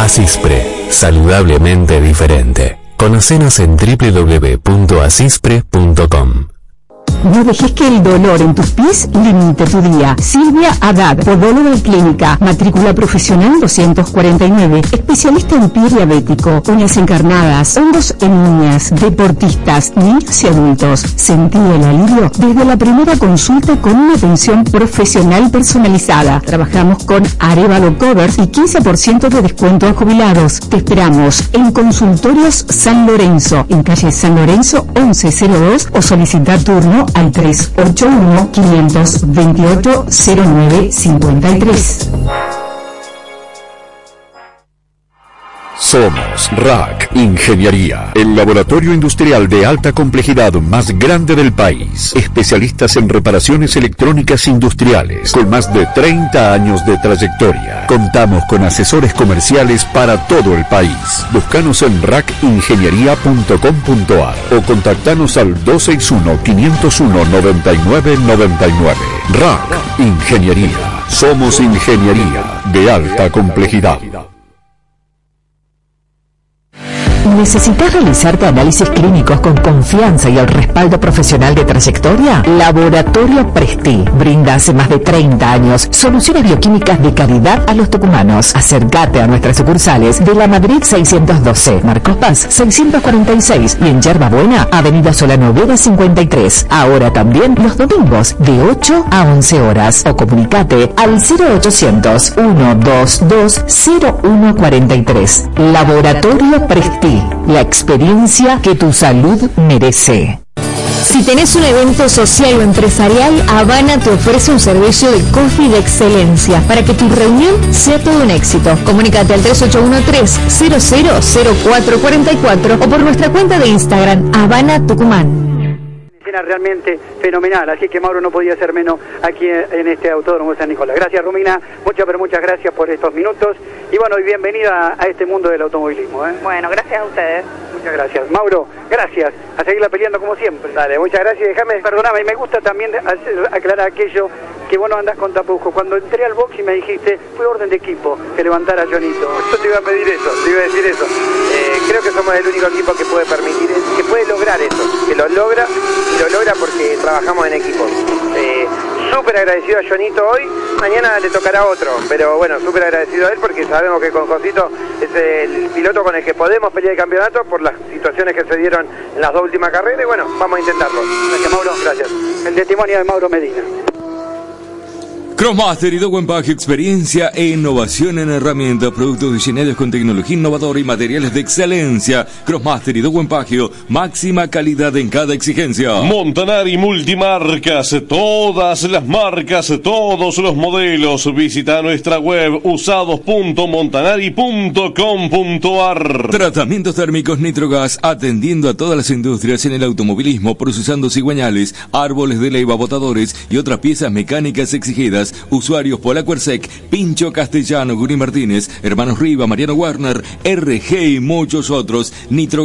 Asispre, saludablemente diferente. Conocenos en www.asispre.com. No dejes que el dolor en tus pies limite tu día. Silvia Haddad, podóloga y clínica, matrícula profesional 249, especialista en pie diabético, uñas encarnadas, hongos en uñas, deportistas, niños y adultos. Sentí el alivio desde la primera consulta con una atención profesional personalizada. Trabajamos con Arevalo Cover y 15% de descuento a jubilados. Te esperamos en Consultorios San Lorenzo, en calle San Lorenzo 1102, o solicita turno al 381-528-0953. Somos RAC Ingeniería, el laboratorio industrial de alta complejidad más grande del país. Especialistas en reparaciones electrónicas industriales, con más de 30 años de trayectoria. Contamos con asesores comerciales para todo el país. Búscanos en racingeniería.com.ar o contactanos al 261-501-9999. RAC Ingeniería. Somos ingeniería de alta complejidad. ¿Necesitas realizarte análisis clínicos con confianza y el respaldo profesional de trayectoria? Laboratorio Presti brinda hace más de 30 años soluciones bioquímicas de calidad a los tucumanos. Acércate a nuestras sucursales de La Madrid 612, Marcos Paz 646 y en Yerba Buena, Avenida Solano Vera 53. Ahora también los domingos de 8 a 11 horas. O comunicate al 0800-122-0143. Laboratorio Presti. La experiencia que tu salud merece. Si tenés un evento social o empresarial, Habana te ofrece un servicio de coffee de excelencia para que tu reunión sea todo un éxito. Comunícate al 3813-000444 o por nuestra cuenta de Instagram, Habana Tucumán. Realmente fenomenal, así que Mauro no podía ser menos aquí en este Autódromo de San Nicolás. Gracias, Romina, muchas gracias por estos minutos y bueno, y bienvenida a este mundo del automovilismo. Bueno, gracias a ustedes. Muchas gracias. Mauro, gracias, a seguirla peleando como siempre. Dale, muchas gracias, Perdóname, me gusta también aclarar aquello que vos no andás con tapujos. Cuando entré al box y me dijiste, fue orden de equipo que levantara a Jonito. Yo te iba a pedir eso, te iba a decir eso. Creo que somos el único equipo que puede permitir, que puede lograr eso, que lo logra porque trabajamos en equipo. Súper agradecido a Jonito hoy, mañana le tocará otro, pero bueno, súper agradecido a él porque sabemos que con Josito es el piloto con el que podemos pelear el campeonato por las situaciones que se dieron en las dos últimas carreras y bueno, vamos a intentarlo. Gracias, Mauro. Gracias. El testimonio de Mauro Medina. Crossmaster y Dow Pack, experiencia e innovación en herramientas, productos diseñados con tecnología innovadora y materiales de excelencia. Crossmaster y Dow Pack, máxima calidad en cada exigencia. Montanari Multimarcas, todas las marcas, todos los modelos. Visita nuestra web usados.montanari.com.ar. Tratamientos térmicos Nitrogas, atendiendo a todas las industrias en el automovilismo, procesando cigüeñales, árboles de leva, botadores y otras piezas mecánicas exigidas. Usuarios Polacuersec, Pincho Castellano, Guri Martínez, Hermanos Riva, Mariano Warner, RG y muchos otros. Nitro